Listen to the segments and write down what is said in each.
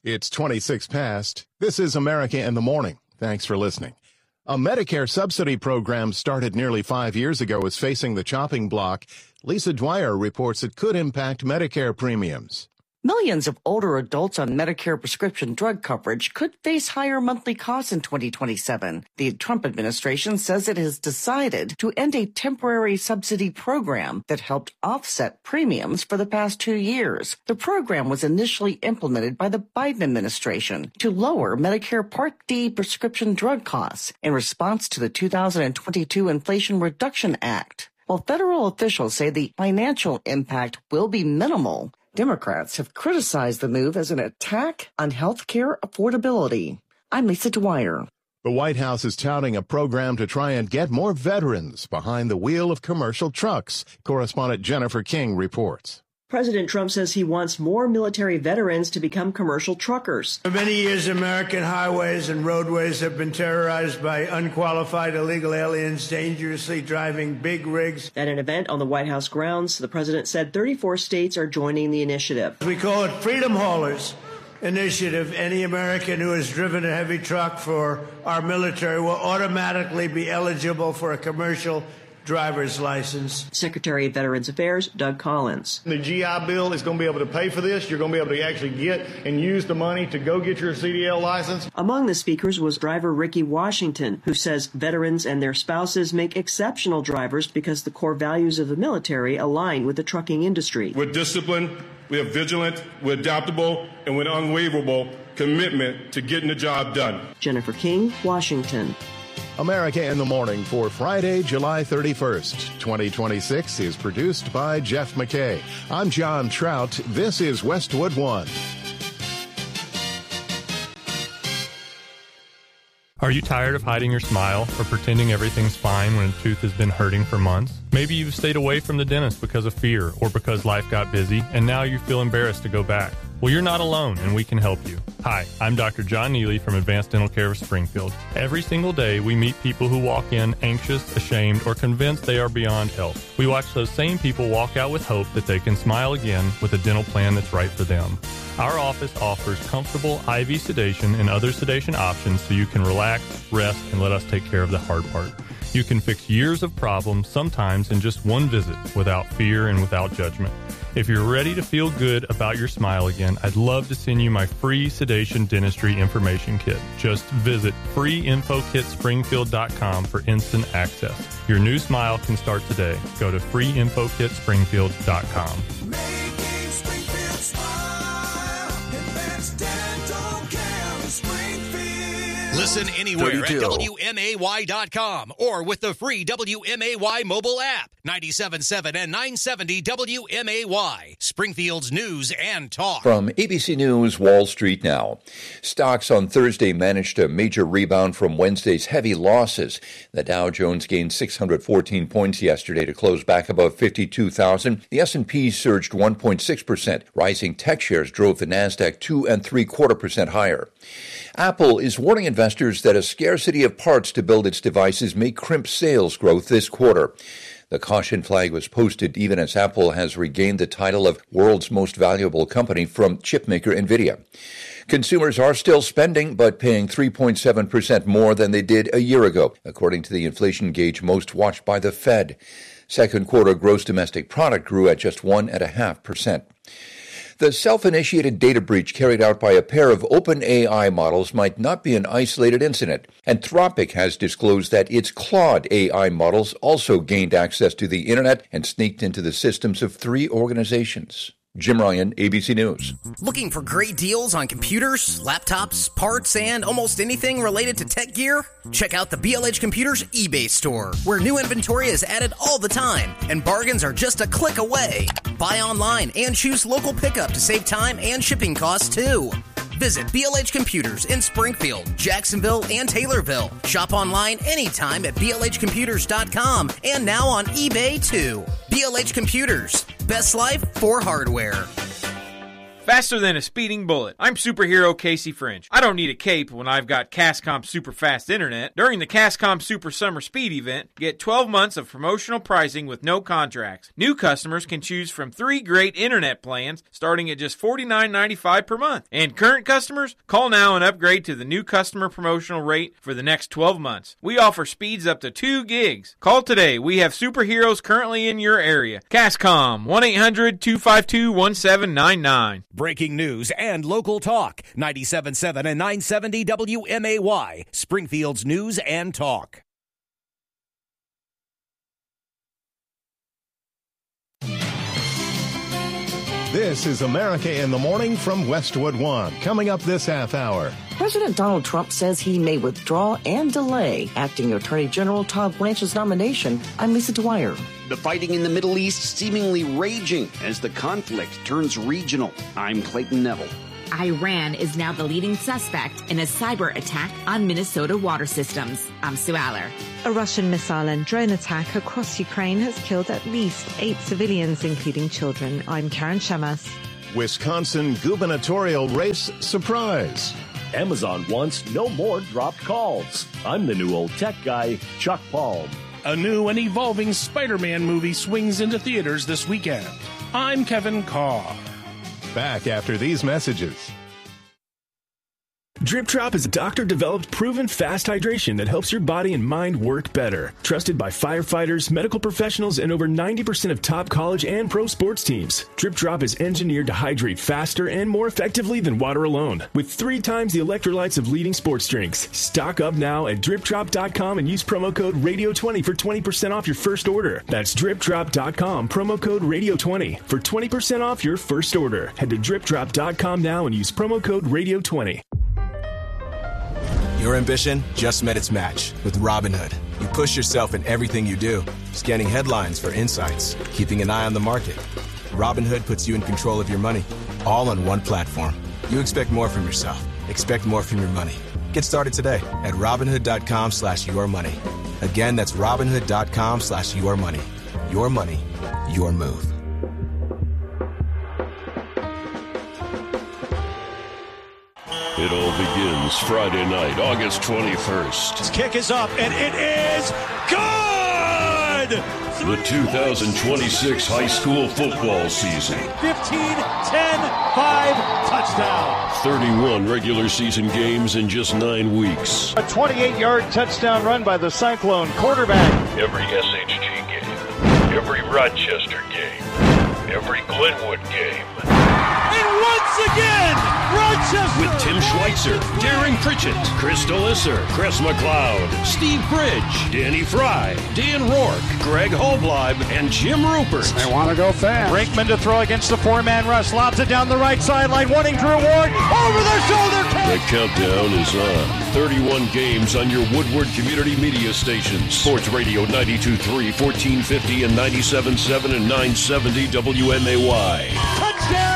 It's 26 past. This is America in the Morning. Thanks for listening. A Medicare subsidy program started nearly 5 years ago is facing the chopping block. Lisa Dwyer reports it could impact Medicare premiums. Millions of older adults on Medicare prescription drug coverage could face higher monthly costs in 2027. The Trump administration says it has decided to end a temporary subsidy program that helped offset premiums for the past 2 years. The program was initially implemented by the Biden administration to lower Medicare Part D prescription drug costs in response to the 2022 Inflation Reduction Act. While federal officials say the financial impact will be minimal, Democrats have criticized the move as an attack on health care affordability. I'm Lisa Dwyer. The White House is touting a program to try and get more veterans behind the wheel of commercial trucks. Correspondent Jennifer King reports. President Trump says he wants more military veterans to become commercial truckers. For many years, American highways and roadways have been terrorized by unqualified illegal aliens dangerously driving big rigs. At an event on the White House grounds, the president said 34 states are joining the initiative. We call it Freedom Haulers Initiative. Any American who has driven a heavy truck for our military will automatically be eligible for a commercial driver's license. Secretary of Veterans Affairs, Doug Collins. The GI Bill is going to be able to pay for this. You're going to be able to actually get and use the money to go get your CDL license. Among the speakers was driver Ricky Washington, who says veterans and their spouses make exceptional drivers because the core values of the military align with the trucking industry. We're disciplined, we're vigilant, we're adaptable, and with unwavering commitment to getting the job done. Jennifer King, Washington. America in the Morning for Friday, July 31st, 2026 is produced by Jeff McKay. I'm John Trout. This is Westwood One. Are you tired of hiding your smile or pretending everything's fine when a tooth has been hurting for months? Maybe you've stayed away from the dentist because of fear or because life got busy and now you feel embarrassed to go back. Well, you're not alone, and we can help you. Hi, I'm Dr. John Neely from Advanced Dental Care of Springfield. Every single day, we meet people who walk in anxious, ashamed, or convinced they are beyond help. We watch those same people walk out with hope that they can smile again with a dental plan that's right for them. Our office offers comfortable IV sedation and other sedation options so you can relax, rest, and let us take care of the hard part. You can fix years of problems, sometimes in just one visit, without fear and without judgment. If you're ready to feel good about your smile again, I'd love to send you my free sedation dentistry information kit. Just visit freeinfokitspringfield.com for instant access. Your new smile can start today. Go to freeinfokitspringfield.com. Making Springfield smile. Advanced Dental Care of Springfield. Listen anywhere 32. at WMAY.com or with the free WMAY mobile app. 97.7 and 970 WMAY, Springfield's news and talk. From ABC News, Wall Street now. Stocks on Thursday managed a major rebound from Wednesday's heavy losses. The Dow Jones gained 614 points yesterday to close back above 52,000. The S&P surged 1.6%. Rising tech shares drove the Nasdaq 2.75% higher. Apple is warning investors that a scarcity of parts to build its devices may crimp sales growth this quarter. The caution flag was posted even as Apple has regained the title of world's most valuable company from chipmaker NVIDIA. Consumers are still spending, but paying 3.7% more than they did a year ago, according to the inflation gauge most watched by the Fed. Second quarter gross domestic product grew at just 1.5%. The self-initiated data breach carried out by a pair of OpenAI models might not be an isolated incident. Anthropic has disclosed that its Claude AI models also gained access to the Internet and sneaked into the systems of 3 organizations. Jim Ryan, ABC News. Looking for great deals on computers, laptops, parts, and almost anything related to tech gear? Check out the BLH Computers eBay store, where new inventory is added all the time, and bargains are just a click away. Buy online and choose local pickup to save time and shipping costs, too. Visit BLH Computers in Springfield, Jacksonville, and Taylorville. Shop online anytime at blhcomputers.com and now on eBay, too. BLH Computers. Best life for hardware. Faster than a speeding bullet. I'm superhero Casey French. I don't need a cape when I've got Cascom Super Fast Internet. During the Cascom Super Summer Speed event, get 12 months of promotional pricing with no contracts. New customers can choose from 3 great internet plans starting at just $49.95 per month. And current customers, call now and upgrade to the new customer promotional rate for the next 12 months. We offer speeds up to 2 gigs. Call today. We have superheroes currently in your area. Cascom, 1-800-252-1799. Breaking news and local talk. 97.7 and 970 WMAY. Springfield's News and Talk. This is America in the Morning from Westwood One. Coming up this half hour. President Donald Trump says he may withdraw and delay Acting Attorney General Todd Blanche's nomination. I'm Lisa Dwyer. The fighting in the Middle East seemingly raging as the conflict turns regional. I'm Clayton Neville. Iran is now the leading suspect in a cyber attack on Minnesota water systems. I'm Sue Aller. A Russian missile and drone attack across Ukraine has killed at least 8 civilians, including children. I'm Karen Shemas. Wisconsin gubernatorial race surprise. Amazon wants no more dropped calls. I'm the new old tech guy, Chuck Palm. A new and evolving Spider-Man movie swings into theaters this weekend. I'm Kevin Carr. Back after these messages. Drip Drop is a doctor-developed, proven fast hydration that helps your body and mind work better. Trusted by firefighters, medical professionals, and over 90% of top college and pro sports teams. Drip Drop is engineered to hydrate faster and more effectively than water alone, with 3 times the electrolytes of leading sports drinks. Stock up now at DripDrop.com and use promo code Radio20 for 20% off your first order. That's DripDrop.com, promo code Radio20 for 20% off your first order. Head to DripDrop.com now and use promo code Radio20. Your ambition just met its match with Robinhood. You push yourself in everything you do, scanning headlines for insights, keeping an eye on the market. Robinhood puts you in control of your money, all on one platform. You expect more from yourself. Expect more from your money. Get started today at Robinhood.com/yourmoney. Again, that's Robinhood.com/yourmoney. Your money, your move. It all begins Friday night, August 21st. This kick is up, and it is good! The 2026 high school football season. 15-10-5 touchdown. 31 regular season games in just 9 weeks. A 28-yard touchdown run by the Cyclone quarterback. Every SHG game, every Rochester game, every Glenwood game. And once again, Rochester! With Tim Schweitzer, Darren Pritchett, Chris Delisser, Chris McLeod, Steve Bridge, Danny Fry, Dan Rourke, Greg Holbleib, and Jim Rupert. They want to go fast. Brinkman to throw against the 4-man rush. Lobs it down the right sideline, wanting Drew Ward. Over their shoulder catch. The countdown is on. 31 games on your Woodward Community Media stations. Sports Radio 92.3, 1450, and 97.7 and 970 WMAY. Touchdown!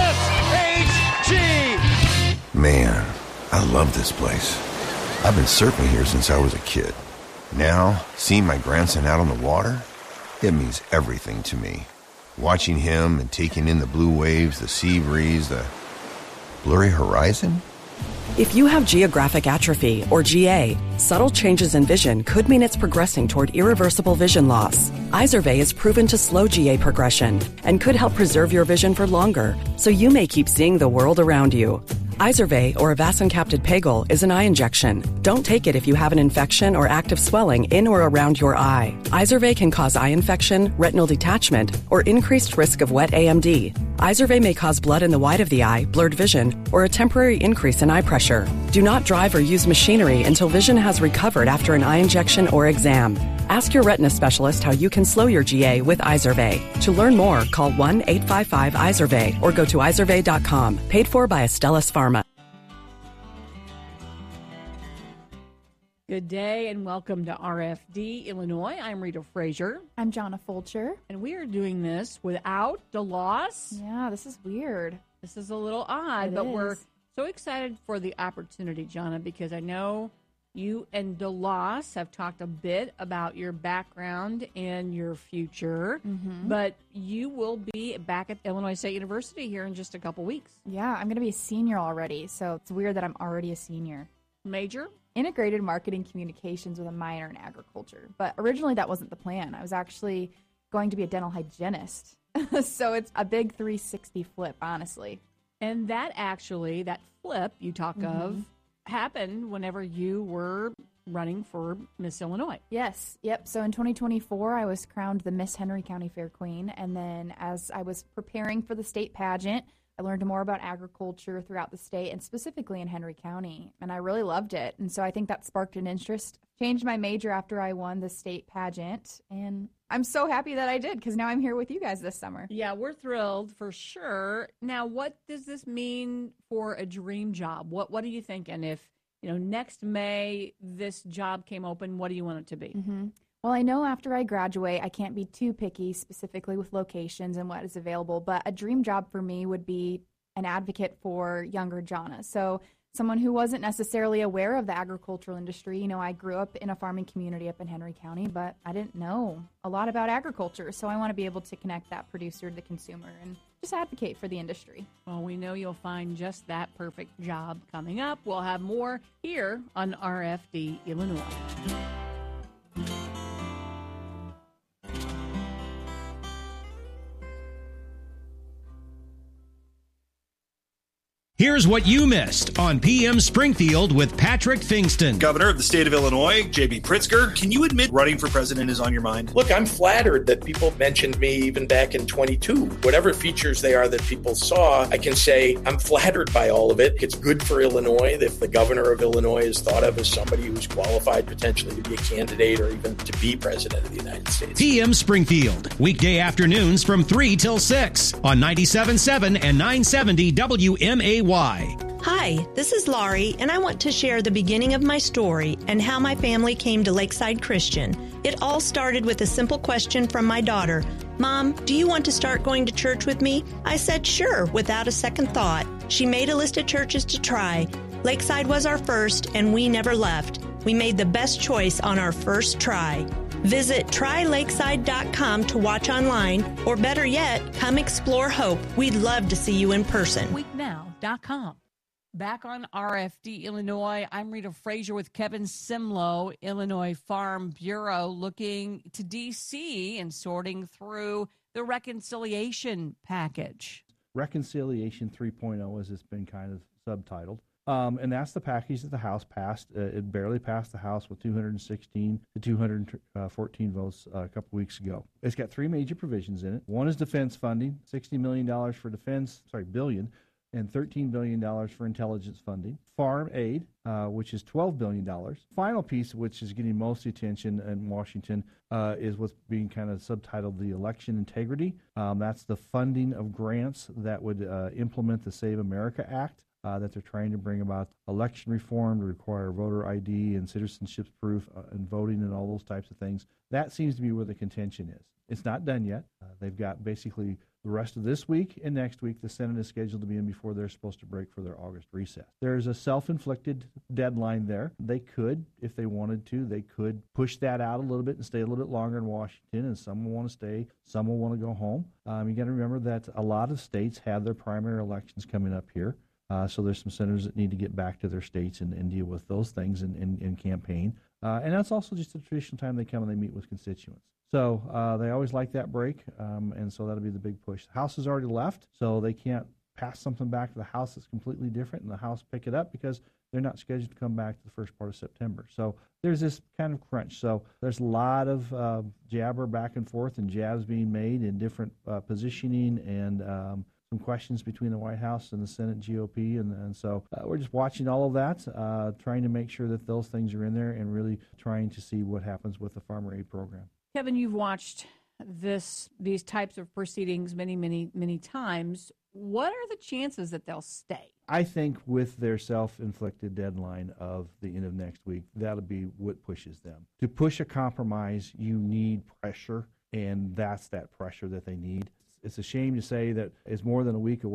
Man, I love this place. I've been surfing here since I was a kid. Now, seeing my grandson out on the water, it means everything to me. Watching him and taking in the blue waves, the sea breeze, the blurry horizon. If you have geographic atrophy, or GA, subtle changes in vision could mean it's progressing toward irreversible vision loss. Izervay is proven to slow GA progression and could help preserve your vision for longer, so you may keep seeing the world around you. Izervay, or avacincaptad pegol, is an eye injection. Don't take it if you have an infection or active swelling in or around your eye. Izervay can cause eye infection, retinal detachment, or increased risk of wet AMD. Izervay may cause blood in the white of the eye, blurred vision, or a temporary increase in eye pressure. Do not drive or use machinery until vision has recovered after an eye injection or exam. Ask your retina specialist how you can slow your GA with Izervay. To learn more, call 1-855-IZERVAY or go to izervay.com. Paid for by Astellas Pharma. Good day and welcome to RFD Illinois. I'm Rita Frazier. I'm Jonna Fulcher. And we are doing this without DeLoss. Yeah, this is weird. This is a little odd, but we're so excited for the opportunity, Jonna, because I know You and DeLoss have talked a bit about your background and your future, but you will be back at Illinois State University here in just a couple weeks. Yeah, I'm going to be a senior already, so it's weird that I'm already a senior. Major? Integrated marketing communications with a minor in agriculture. But originally that wasn't the plan. I was actually going to be a dental hygienist. So it's a big 360 flip, honestly. And that flip you talk of happened whenever you were running for Miss Illinois. Yes. Yep. So in 2024, I was crowned the Miss Henry County Fair Queen. And then as I was preparing for the state pageant, I learned more about agriculture throughout the state and specifically in Henry County. And I really loved it. And so I think that sparked an interest. Changed my major after I won the state pageant. And I'm so happy that I did because now I'm here with you guys this summer. Yeah, we're thrilled for sure. Now, what does this mean for a dream job? What are you thinking? If, next May this job came open, what do you want it to be? Well, I know after I graduate, I can't be too picky specifically with locations and what is available, but a dream job for me would be an advocate for younger Jana. So someone who wasn't necessarily aware of the agricultural industry. I grew up in a farming community up in Henry County, but I didn't know a lot about agriculture. So I want to be able to connect that producer to the consumer and just advocate for the industry. Well, we know you'll find just that perfect job coming up. We'll have more here on RFD Illinois. Here's what you missed on PM Springfield with Patrick Fingston. Governor of the state of Illinois, J.B. Pritzker. Can you admit running for president is on your mind? Look, I'm flattered that people mentioned me even back in 22. Whatever features they are that people saw, I can say I'm flattered by all of it. It's good for Illinois if the governor of Illinois is thought of as somebody who's qualified potentially to be a candidate or even to be president of the United States. PM Springfield, weekday afternoons from 3 till 6 on 97.7 and 970 WMAY. Hi, this is Laurie, and I want to share the beginning of my story and how my family came to Lakeside Christian. It all started with a simple question from my daughter. Mom, do you want to start going to church with me? I said sure, without a second thought. She made a list of churches to try. Lakeside was our first, and we never left. We made the best choice on our first try. Visit trylakeside.com to watch online, or better yet, come explore Hope. We'd love to see you in person. Weeknow.com. Back on RFD Illinois, I'm Rita Frazier with Kevin Simlow, Illinois Farm Bureau, looking to D.C. and sorting through the reconciliation package. Reconciliation 3.0, as it's been kind of subtitled. And that's the package that the House passed. It barely passed the House with 216 to 214 votes a couple weeks ago. It's got three major provisions in it. One is defense funding, $60 million for defense, billion, and $13 billion for intelligence funding. Farm aid, which is $12 billion. Final piece, which is getting most attention in Washington, is what's being kind of subtitled the election integrity. That's the funding of grants that would implement the Save America Act. That they're trying to bring about election reform to require voter ID and citizenship proof and voting and all those types of things. That seems to be where the contention is. It's not done yet. They've got basically the rest of this week and next week. The Senate is scheduled to be in before they're supposed to break for their August recess. There's a self-inflicted deadline there. They could, if they wanted to, they could push that out a little bit and stay a little bit longer in Washington, and some will want to stay, some will want to go home. You got to remember that a lot of states have their primary elections coming up here. So there's some senators that need to get back to their states and deal with those things and campaign. And that's also just a traditional time they come and they meet with constituents. So they always like that break, and so that'll be the big push. The House has already left, so they can't pass something back to the House that's completely different and the House pick it up because they're not scheduled to come back to the first part of September. So there's this kind of crunch. So there's a lot of jabber back and forth and jabs being made in different positioning and some questions between the White House and the Senate GOP, and so we're just watching all of that, trying to make sure that those things are in there and really trying to see what happens with the farmer aid program. Kevin, you've watched these types of proceedings many, many, many times. What are the chances that they'll stay? I think with their self-inflicted deadline of the end of next week, that'll be what pushes them. To push a compromise, you need pressure, and that's that pressure that they need. It's a shame to say that it's more than a week away,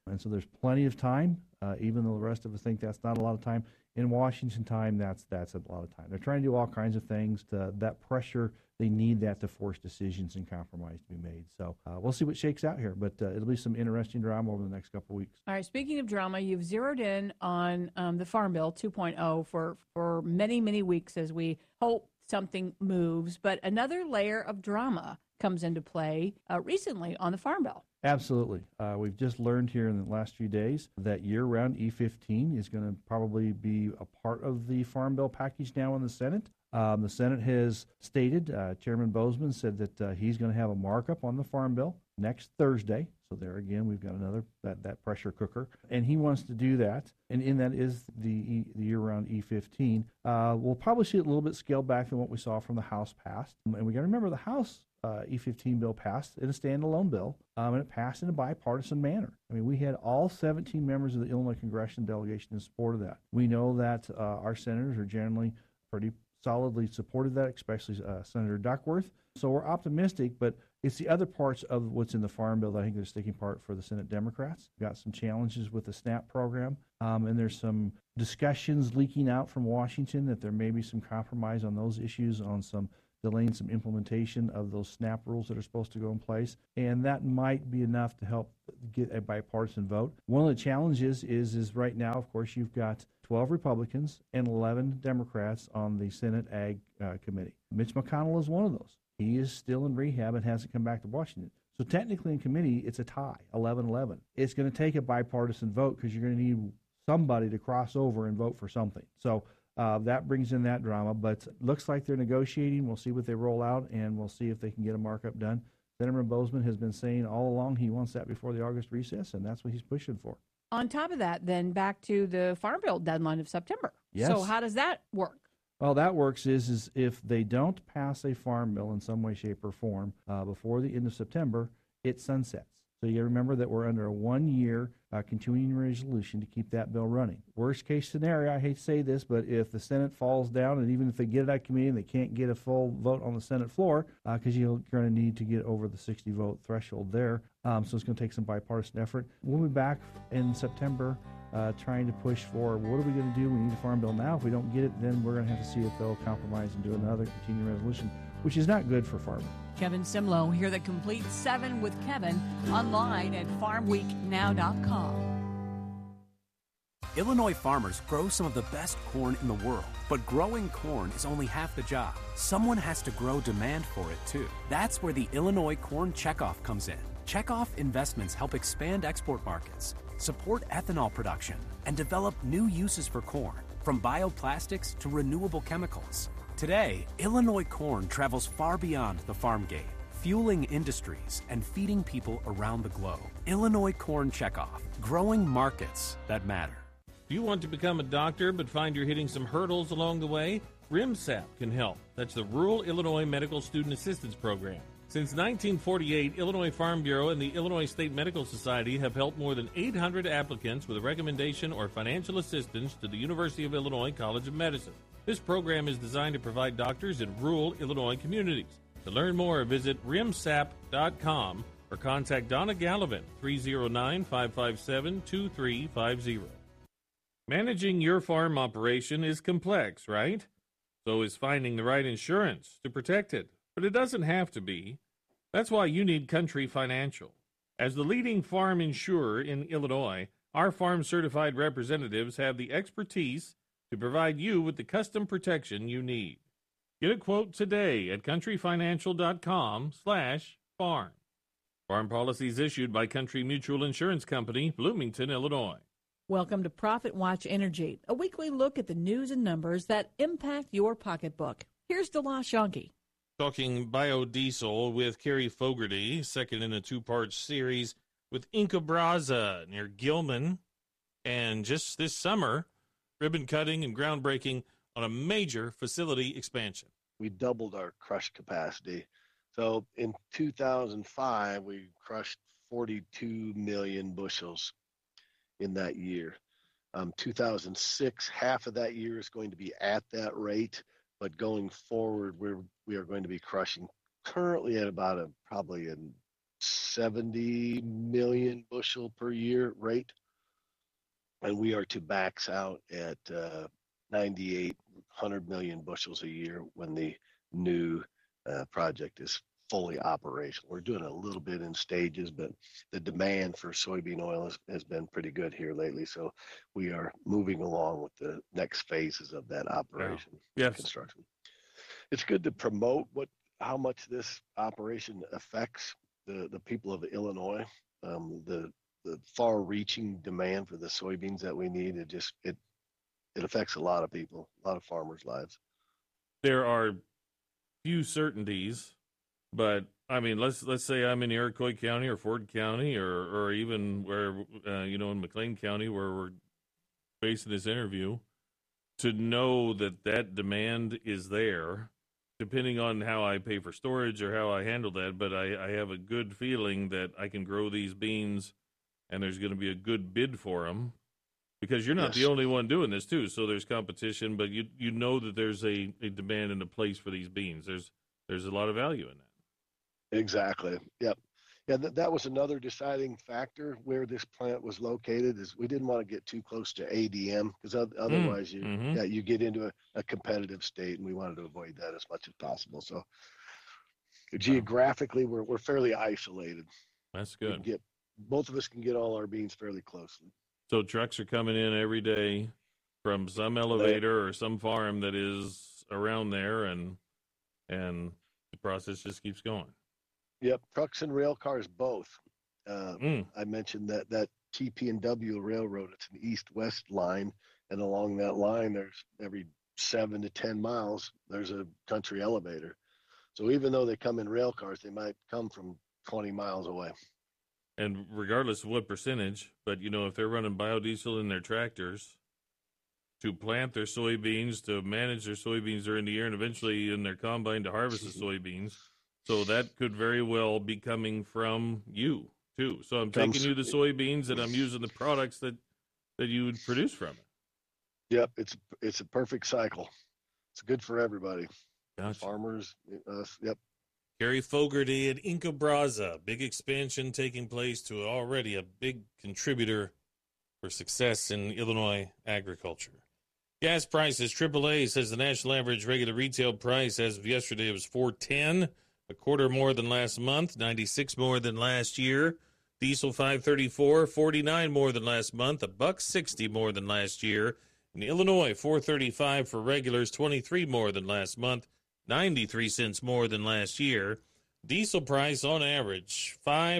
And so there's plenty of time, even though the rest of us think that's not a lot of time. In Washington time, that's a lot of time. They're trying to do all kinds of things. That pressure, they need that to force decisions and compromise to be made. So we'll see what shakes out here, but it'll be some interesting drama over the next couple of weeks. All right, speaking of drama, you've zeroed in on the Farm Bill 2.0 for many, many weeks as we hope something moves. But another layer of drama comes into play recently on the Farm Bill. Absolutely. We've just learned here in the last few days that year-round E15 is going to probably be a part of the Farm Bill package now in the Senate. The Senate has stated, Chairman Bozeman said that he's going to have a markup on the Farm Bill next Thursday. So there again, we've got another that pressure cooker, and he wants to do that. And in that is the year-round E15. We'll probably see it a little bit scaled back than what we saw from the House passed. And we got to remember the House E15 bill passed in a standalone bill, and it passed in a bipartisan manner. I mean, we had all 17 members of the Illinois congressional delegation in support of that. We know that our senators are generally pretty solidly supported that, especially Senator Duckworth. So we're optimistic, but it's the other parts of what's in the Farm Bill that I think are the sticking part for the Senate Democrats. We've got some challenges with the SNAP program, and there's some discussions leaking out from Washington that there may be some compromise on those issues, on some delaying some implementation of those SNAP rules that are supposed to go in place, and that might be enough to help get a bipartisan vote. One of the challenges is right now, of course, you've got 12 Republicans and 11 Democrats on the Senate Ag Committee. Mitch McConnell is one of those. He is still in rehab and hasn't come back to Washington. So technically in committee, it's a tie, 11-11. It's going to take a bipartisan vote because you're going to need somebody to cross over and vote for something. So that brings in that drama, but looks like they're negotiating. We'll see what they roll out, and we'll see if they can get a markup done. Senator Bozeman has been saying all along he wants that before the August recess, and that's what he's pushing for. On top of that, then back to the Farm Bill deadline of September. Yes. So how does that work? Well, that works is if they don't pass a Farm Bill in some way, shape, or form before the end of September, it sunsets. So you remember that we're under a 1-year continuing resolution to keep that bill running. Worst case scenario, I hate to say this, but if the Senate falls down, and even if they get it out of committee and they can't get a full vote on the Senate floor, because you're going to need to get over the 60-vote threshold there, so it's going to take some bipartisan effort. We'll be back in September trying to push for what are we going to do? We need a Farm Bill now. If we don't get it, then we're going to have to see if they'll compromise and do another continuing resolution, which is not good for farmers. Kevin Simlow, hear the complete 7 with Kevin online at farmweeknow.com. Illinois farmers grow some of the best corn in the world, but growing corn is only half the job. Someone has to grow demand for it too. That's where the Illinois Corn Checkoff comes in. Checkoff investments help expand export markets, support ethanol production, and develop new uses for corn, from bioplastics to renewable chemicals. Today, Illinois corn travels far beyond the farm gate, fueling industries and feeding people around the globe. Illinois Corn Checkoff, growing markets that matter. Do you want to become a doctor but find you're hitting some hurdles along the way? RIMSAP can help. That's the Rural Illinois Medical Student Assistance Program. Since 1948, Illinois Farm Bureau and the Illinois State Medical Society have helped more than 800 applicants with a recommendation or financial assistance to the University of Illinois College of Medicine. This program is designed to provide doctors in rural Illinois communities. To learn more, visit rimsap.com or contact Donna Gallivan, 309-557-2350. Managing your farm operation is complex, right? So is finding the right insurance to protect it. But it doesn't have to be. That's why you need Country Financial. As the leading farm insurer in Illinois, our farm-certified representatives have the expertise to provide you with the custom protection you need. Get a quote today at countryfinancial.com/farm. Farm policies issued by Country Mutual Insurance Company, Bloomington, Illinois. Welcome to Profit Watch Energy, a weekly look at the news and numbers that impact your pocketbook. Here's DeLosh Yonke. Talking biodiesel with Carrie Fogarty, second in a 2-part series with Inca Braza near Gilman. And just this summer, ribbon cutting and groundbreaking on a major facility expansion. We doubled our crush capacity. So in 2005, we crushed 42 million bushels in that year. 2006, half of that year is going to be at that rate, but going forward, we are going to be crushing currently at about probably 70 million bushel per year rate. And we are to max out at 9,800 million bushels a year when the new project is fully operational. We're doing a little bit in stages, but the demand for soybean oil has been pretty good here lately. So we are moving along with the next phases of that operation. Yes. Construction. It's good to promote how much this operation affects the people of Illinois. The far-reaching demand for the soybeans that we need, it affects a lot of people, a lot of farmers' lives. There are few certainties, but I mean, let's say I'm in Iroquois County or Ford County or even where in McLean County where we're facing this interview, to know that demand is there, depending on how I pay for storage or how I handle that. But I have a good feeling that I can grow these beans, and there's going to be a good bid for them, because you're not the only one doing this too. So there's competition, but you know that there's a demand and a place for these beans. There's a lot of value in that. Exactly. Yep. Yeah, that was another deciding factor where this plant was located. Is we didn't want to get too close to ADM, because otherwise you get into a competitive state, and we wanted to avoid that as much as possible. So geographically, we're fairly isolated. That's good. Both of us can get all our beans fairly closely. So trucks are coming in every day from some elevator or some farm that is around there, and the process just keeps going. Yep, trucks and rail cars both. I mentioned that TP&W Railroad. It's an east-west line, and along that line, there's every 7 to 10 miles, there's a country elevator. So even though they come in rail cars, they might come from 20 miles away. And regardless of what percentage, but, if they're running biodiesel in their tractors to plant their soybeans, to manage their soybeans during the year, and eventually in their combine to harvest the soybeans, so that could very well be coming from you, too. So I'm taking you the soybeans, and I'm using the products that you would produce from it. Yep, it's a perfect cycle. It's good for everybody. Gotcha. Farmers, us, yep. Gary Fogarty at Inca Brazza, big expansion taking place to already a big contributor for success in Illinois agriculture. Gas prices, AAA says the national average regular retail price as of yesterday was $4.10, a quarter more than last month, 96 more than last year. Diesel $5.34, 49 more than last month, $1.60 more than last year. In Illinois, $4.35 for regulars, 23 more than last month, 93 cents more than last year. Diesel price on average,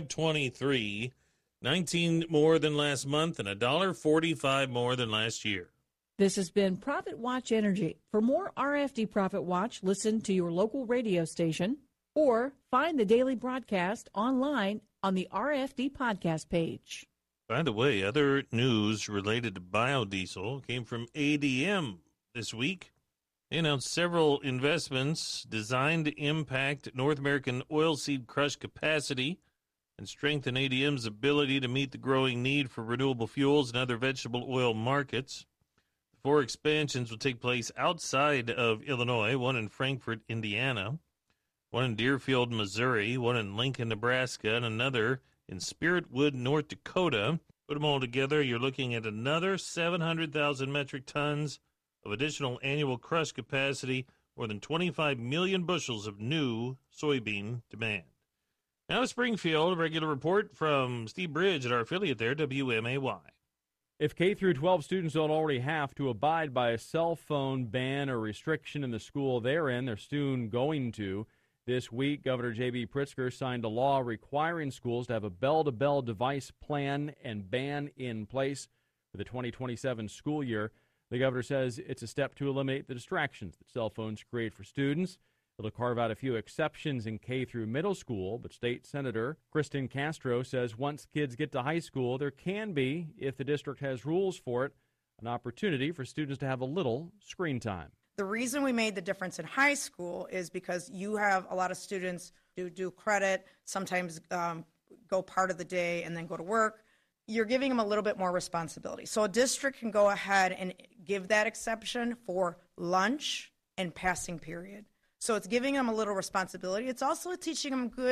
$5.23, 19 more than last month, and $1.45 more than last year. This has been Profit Watch Energy. For more RFD Profit Watch, listen to your local radio station or find the daily broadcast online on the RFD podcast page. By the way, other news related to biodiesel came from ADM this week. They announced several investments designed to impact North American oilseed crush capacity and strengthen ADM's ability to meet the growing need for renewable fuels and other vegetable oil markets. The 4 expansions will take place outside of Illinois, one in Frankfort, Indiana, one in Deerfield, Missouri, one in Lincoln, Nebraska, and another in Spiritwood, North Dakota. Put them all together, you're looking at another 700,000 metric tons of additional annual crush capacity, more than 25 million bushels of new soybean demand. Now to Springfield, a regular report from Steve Bridge at our affiliate there, WMAY. If K-12 students don't already have to abide by a cell phone ban or restriction in the school they're in, they're soon going to. This week, Governor J.B. Pritzker signed a law requiring schools to have a bell-to-bell device plan and ban in place for the 2027 school year. The governor says it's a step to eliminate the distractions that cell phones create for students. It'll carve out a few exceptions in K through middle school, but State Senator Kristen Castro says once kids get to high school, there can be, if the district has rules for it, an opportunity for students to have a little screen time. The reason we made the difference in high school is because you have a lot of students who do credit, sometimes go part of the day and then go to work. You're giving them a little bit more responsibility. So a district can go ahead and give that exception for lunch and passing period. So it's giving them a little responsibility. It's also teaching them good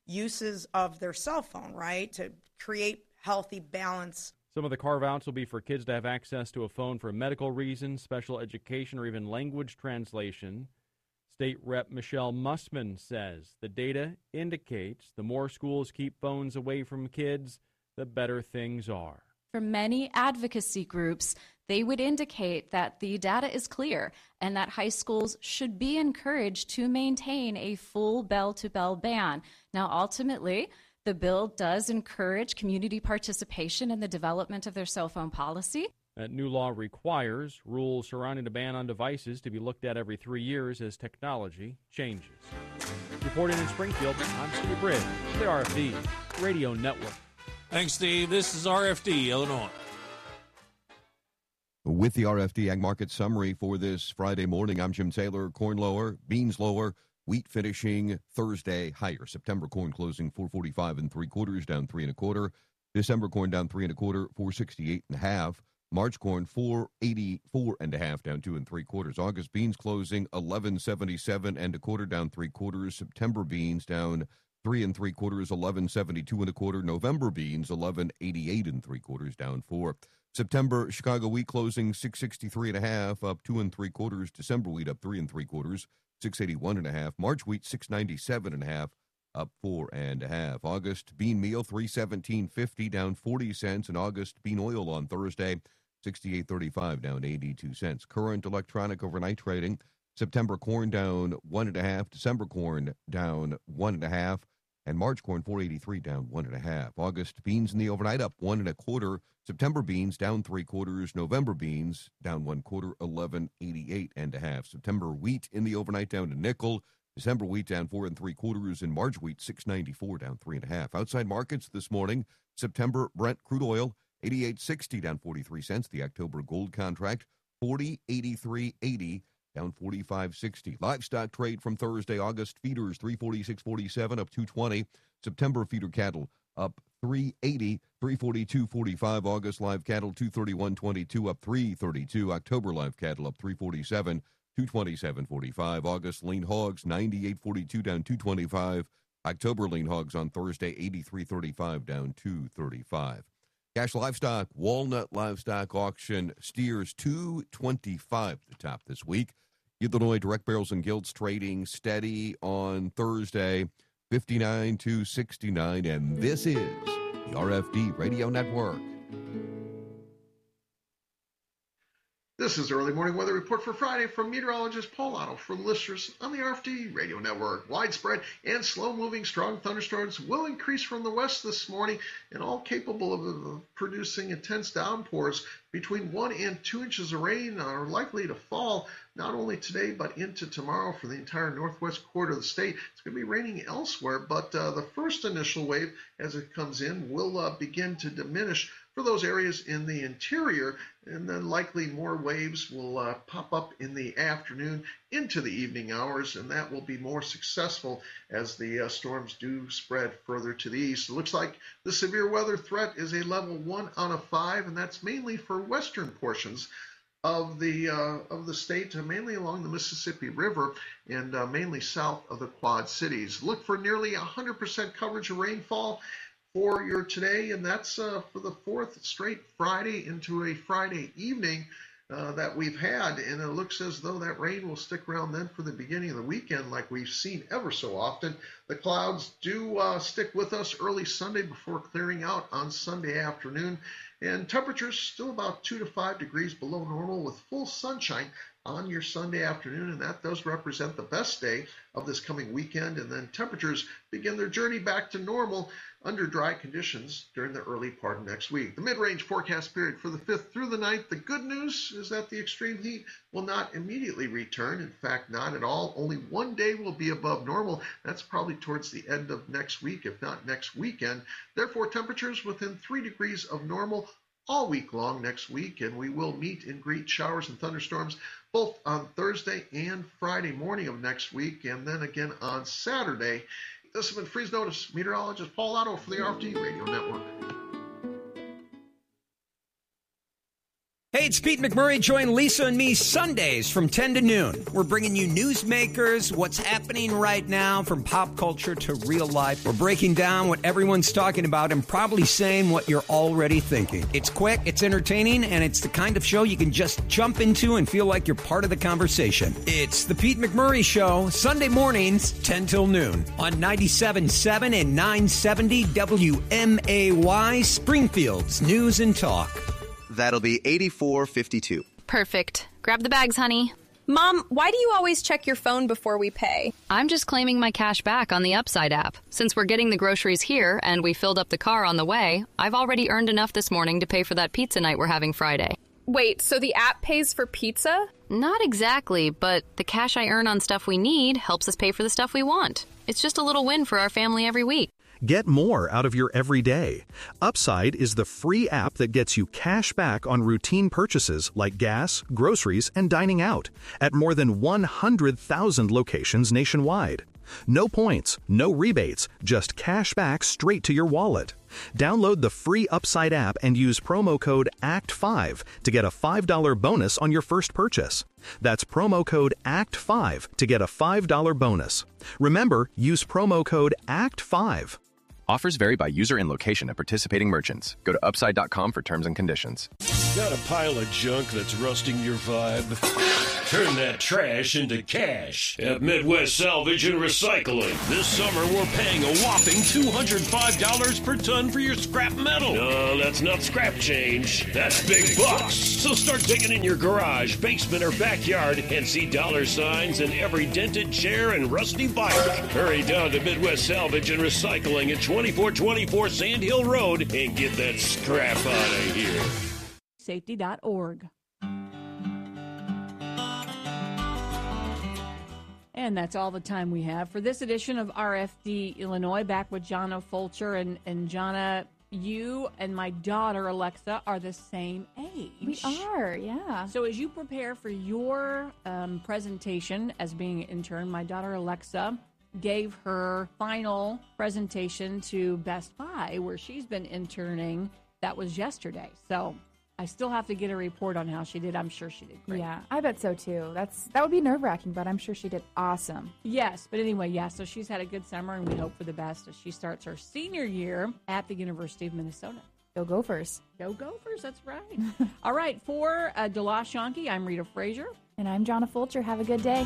uses of their cell phone, right, to create healthy balance. Some of the carve-outs will be for kids to have access to a phone for medical reasons, special education, or even language translation. State Rep Michelle Mussman says the data indicates the more schools keep phones away from kids, the better things are. For many advocacy groups, they would indicate that the data is clear and that high schools should be encouraged to maintain a full bell-to-bell ban. Now, ultimately, the bill does encourage community participation in the development of their cell phone policy. That new law requires rules surrounding the ban on devices to be looked at every 3 years as technology changes. Reporting in Springfield, I'm Steve Bridge, the RFD Radio Network. Thanks, Steve. This is RFD, Illinois. With the RFD Ag Market Summary for this Friday morning, I'm Jim Taylor. Corn lower, beans lower, wheat finishing Thursday higher. September corn closing 445 3/4, down 3 1/4. December corn down 3 1/4, 468 1/2. March corn 484 1/2, down 2 3/4. August beans closing 1177 1/4, down 3/4. September beans down 3 3/4, 1172 1/4. November beans 1188 3/4, down 4. September Chicago wheat closing 663 1/2, up 2 3/4. December wheat up 3 3/4, 681 1/2. March wheat 697 1/2, up 4 1/2. August bean meal 317.50, down 40 cents. And August bean oil on Thursday 68.35, down 82 cents. Current electronic overnight trading: September corn down 1 1/2, December corn down 1 1/2, and March corn 483, down 1 1/2. August beans in the overnight up 1 1/4. September beans down 3/4. November beans down 1/4, 1188 1/2. September wheat in the overnight down to nickel. December wheat down 4 3/4, and March wheat 694, down 3 1/2. Outside markets this morning: September Brent crude oil 88.60, down 43 cents. The October gold contract 40.8380, down 45.60. Livestock trade from Thursday: August feeders 346.47, up 220. September feeder cattle up 380, 342.45. August live cattle 231.22, up 332. October live cattle up 347, 227.45. August lean hogs 98.42, down 225. October lean hogs on Thursday 83.35, down 235. Cash livestock, walnut livestock auction, steers 225 the top this week. Illinois direct barrels and gilts trading steady on Thursday 59 to 69, and this is the RFD Radio Network. This is the early morning weather report for Friday from meteorologist Paul Otto for listeners on the RFD Radio Network. Widespread and slow-moving strong thunderstorms will increase from the west this morning, and all capable of producing intense downpours. Between 1 and 2 inches of rain are likely to fall not only today but into tomorrow for the entire northwest quarter of the state. It's going to be raining elsewhere, but the first initial wave as it comes in will begin to diminish for those areas in the interior, and then likely more waves will pop up in the afternoon into the evening hours, and that will be more successful as the storms do spread further to the east. It looks like the severe weather threat is a level 1 out of 5, and that's mainly for western portions of the state, mainly along the Mississippi River and mainly south of the Quad Cities. Look for nearly 100% coverage of rainfall for your today, and that's for the fourth straight Friday into a Friday evening that we've had, and it looks as though that rain will stick around then for the beginning of the weekend like we've seen ever so often. The clouds do stick with us early Sunday before clearing out on Sunday afternoon, and temperatures still about 2 to 5 degrees below normal with full sunshine on your Sunday afternoon, and that does represent the best day of this coming weekend. And then temperatures begin their journey back to normal under dry conditions during the early part of next week. The mid-range forecast period for the 5th through the 9th. The good news is that the extreme heat will not immediately return. In fact, not at all. Only one day will be above normal. That's probably towards the end of next week, if not next weekend. Therefore, temperatures within 3 degrees of normal all week long next week, and we will meet and greet showers and thunderstorms both on Thursday and Friday morning of next week, and then again on Saturday. This has been Freeze Notice meteorologist Paul Otto for the RFD Radio Network. Hey, it's Pete McMurray. Join Lisa and me Sundays from 10 to noon. We're bringing you newsmakers, what's happening right now from pop culture to real life. We're breaking down what everyone's talking about and probably saying what you're already thinking. It's quick, it's entertaining, and it's the kind of show you can just jump into and feel like you're part of the conversation. It's the Pete McMurray Show, Sunday mornings, 10 till noon on 97.7 and 970 WMAY, Springfield's News and Talk. That'll be $84.52. Perfect. Grab the bags, honey. Mom, why do you always check your phone before we pay? I'm just claiming my cash back on the Upside app. Since we're getting the groceries here and we filled up the car on the way, I've already earned enough this morning to pay for that pizza night we're having Friday. Wait, so the app pays for pizza? Not exactly, but the cash I earn on stuff we need helps us pay for the stuff we want. It's just a little win for our family every week. Get more out of your everyday. Upside is the free app that gets you cash back on routine purchases like gas, groceries, and dining out at more than 100,000 locations nationwide. No points, no rebates, just cash back straight to your wallet. Download the free Upside app and use promo code ACT5 to get a $5 bonus on your first purchase. That's promo code ACT5 to get a $5 bonus. Remember, use promo code ACT5. Offers vary by user and location at participating merchants. Go to upside.com for terms and conditions. Got a pile of junk that's rusting your vibe? Turn that trash into cash at Midwest Salvage and Recycling. This summer, we're paying a whopping $205 per ton for your scrap metal. No, that's not scrap change. That's big bucks. So start digging in your garage, basement, or backyard and see dollar signs in every dented chair and rusty bike. Hurry down to Midwest Salvage and Recycling at 2424 Sand Hill Road and get that scrap out of here. Safety.org. And that's all the time we have for this edition of RFD Illinois. Back with Jonna Fulcher. And Jonna, you and my daughter, Alexa, are the same age. We are, yeah. So as you prepare for your presentation as being an intern, my daughter, Alexa, gave her final presentation to Best Buy, where she's been interning. That was yesterday. So I still have to get a report on how she did. I'm sure she did great. Yeah, I bet so too. That would be nerve-wracking, but I'm sure she did awesome. Yes, but anyway, yeah, so she's had a good summer, and we hope for the best as she starts her senior year at the University of Minnesota. Go Gophers. Go Gophers, that's right. All right, for DeLoss Yonke, I'm Rita Frazier. And I'm Jonna Fulcher. Have a good day.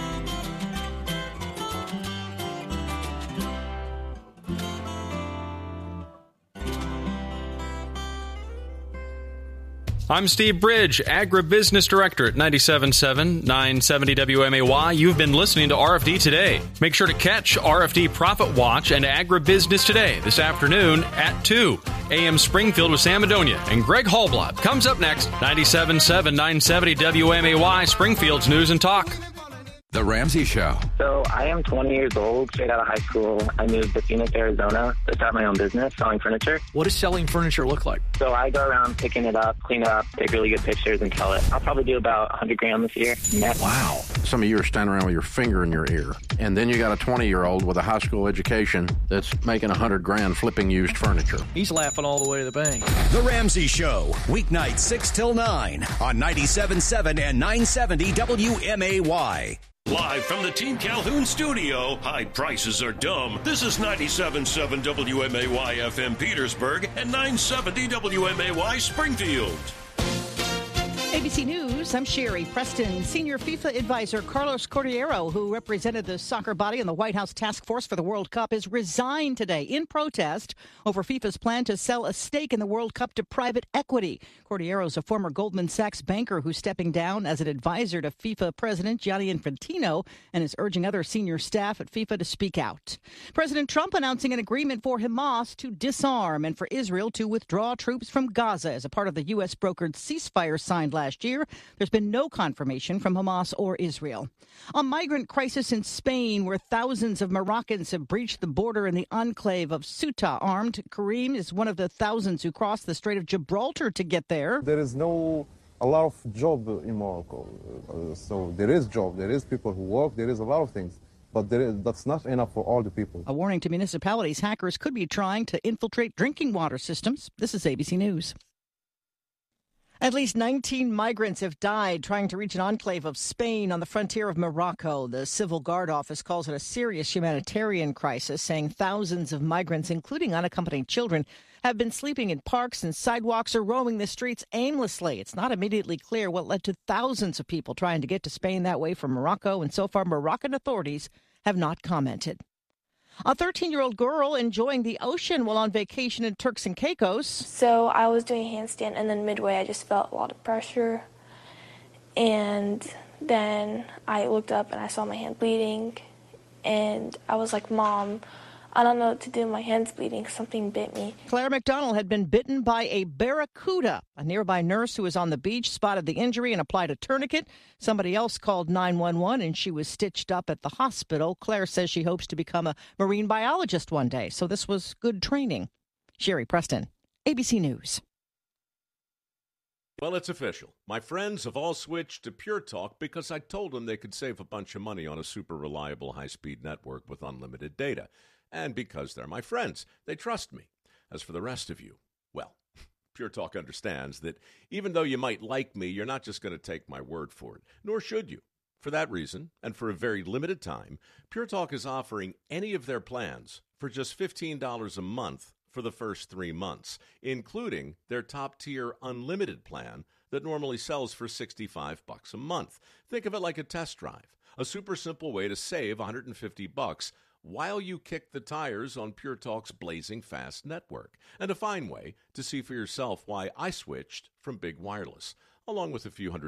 I'm Steve Bridge, Agribusiness Director at 97.7, 970 WMAY. You've been listening to RFD Today. Make sure to catch RFD Profit Watch and Agribusiness Today this afternoon at 2 AM Springfield with Sam Adonia. And Greg Hallblatt comes up next, 97.7, 970 WMAY, Springfield's News and Talk. The Ramsey Show. So I am 20 years old, straight out of high school. I moved to Phoenix, Arizona to start my own business, selling furniture. What does selling furniture look like? So I go around picking it up, clean it up, take really good pictures, and sell it. I'll probably do about 100 grand this year. Yeah. Wow. Some of you are standing around with your finger in your ear. And then you got a 20-year-old with a high school education that's making 100 grand flipping used furniture. He's laughing all the way to the bank. The Ramsey Show, weeknights 6 till 9 on 97.7 and 970 WMAY. Live from the Team Calhoun studio, high prices are dumb. This is 97.7 WMAY FM Petersburg and 970 WMAY Springfield. ABC News, I'm Sherry Preston. Senior FIFA advisor Carlos Cordeiro, who represented the soccer body in the White House task force for the World Cup, has resigned today in protest over FIFA's plan to sell a stake in the World Cup to private equity. Cordeiro is a former Goldman Sachs banker who's stepping down as an advisor to FIFA President Gianni Infantino and is urging other senior staff at FIFA to speak out. President Trump announcing an agreement for Hamas to disarm and for Israel to withdraw troops from Gaza as a part of the U.S. brokered ceasefire signed last year. There's been no confirmation from Hamas or Israel. A migrant crisis in Spain where thousands of Moroccans have breached the border in the enclave of Ceuta. Armed Karim is one of the thousands who crossed the Strait of Gibraltar to get there. There is a lot of job in Morocco. So there is job, there is people who work, there is a lot of things. But that's not enough for all the people. A warning to municipalities. Hackers could be trying to infiltrate drinking water systems. This is ABC News. At least 19 migrants have died trying to reach an enclave of Spain on the frontier of Morocco. The Civil Guard office calls it a serious humanitarian crisis, saying thousands of migrants, including unaccompanied children, have been sleeping in parks and sidewalks or roaming the streets aimlessly. It's not immediately clear what led to thousands of people trying to get to Spain that way from Morocco, and so far Moroccan authorities have not commented. A 13-year-old girl enjoying the ocean while on vacation in Turks and Caicos. So I was doing a handstand, and then midway I just felt a lot of pressure. And then I looked up and I saw my hand bleeding. And I was like, Mom, I don't know what to do. My hand's bleeding. Something bit me. Claire McDonald had been bitten by a barracuda. A nearby nurse who was on the beach spotted the injury and applied a tourniquet. Somebody else called 911 and she was stitched up at the hospital. Claire says she hopes to become a marine biologist one day. So this was good training. Sherry Preston, ABC News. Well, it's official. My friends have all switched to Pure Talk because I told them they could save a bunch of money on a super reliable high-speed network with unlimited data. And because they're my friends, they trust me. As for the rest of you, well, Pure Talk understands that even though you might like me, you're not just going to take my word for it, nor should you. For that reason, and for a very limited time, Pure Talk is offering any of their plans for just $15 a month for the first 3 months, including their top-tier unlimited plan that normally sells for $65 a month. Think of it like a test drive, a super simple way to save $150 while you kick the tires on Pure Talk's blazing fast network, and a fine way to see for yourself why I switched from big wireless, along with a few $100